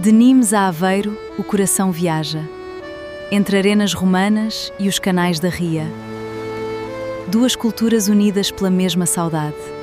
De Nimes a Aveiro, o coração viaja, entre arenas romanas e os canais da Ria. Duas culturas unidas pela mesma saudade.